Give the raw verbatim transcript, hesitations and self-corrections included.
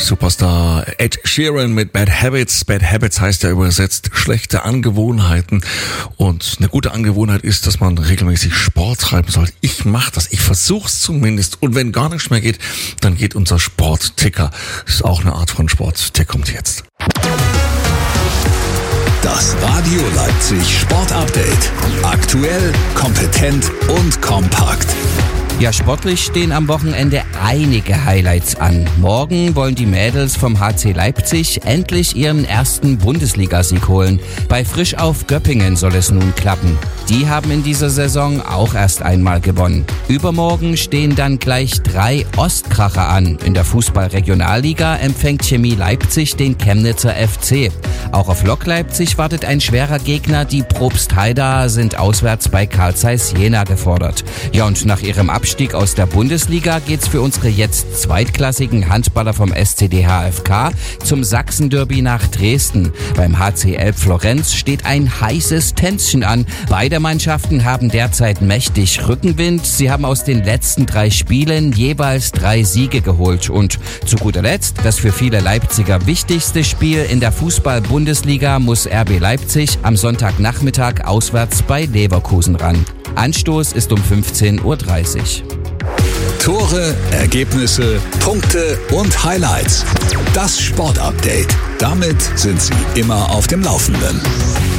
Superstar Ed Sheeran mit Bad Habits. Bad Habits heißt ja übersetzt schlechte Angewohnheiten. Und eine gute Angewohnheit ist, dass man regelmäßig Sport treiben soll. Ich mache das, ich versuche es zumindest. Und wenn gar nichts mehr geht, dann geht unser Sportticker. Ist auch eine Art von Sport. Der kommt jetzt. Das Radio Leipzig Sport Update. Aktuell, kompetent und kompakt. Ja, sportlich stehen am Wochenende einige Highlights an. Morgen wollen die Mädels vom H C Leipzig endlich ihren ersten Bundesligasieg holen. Bei Frisch auf Göppingen soll es nun klappen. Die haben in dieser Saison auch erst einmal gewonnen. Übermorgen stehen dann gleich drei Ostkracher an. In der Fußball-Regionalliga empfängt Chemie Leipzig den Chemnitzer F C. Auch auf Lok Leipzig wartet ein schwerer Gegner. Die Probstheider sind auswärts bei Carl Zeiss Jena gefordert. Ja, und nach ihrem Abstieg aus der Bundesliga geht's für unsere jetzt zweitklassigen Handballer vom S C D H F K zum Sachsen-Derby nach Dresden. Beim H C Elb Florenz steht ein heißes Tänzchen an. Beide Mannschaften haben derzeit mächtig Rückenwind. Sie haben aus den letzten drei Spielen jeweils drei Siege geholt. Und zu guter Letzt, das für viele Leipziger wichtigste Spiel in der Fußball-Bundesliga, muss R B Leipzig am Sonntagnachmittag auswärts bei Leverkusen ran. Anstoß ist um fünfzehn Uhr dreißig. Tore, Ergebnisse, Punkte und Highlights. Das Sportupdate. Damit sind Sie immer auf dem Laufenden.